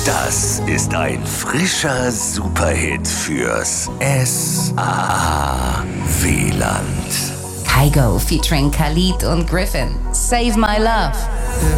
Das ist ein frischer Superhit fürs SAW-Land. Kygo featuring Khalid und Griffin. Save My Love.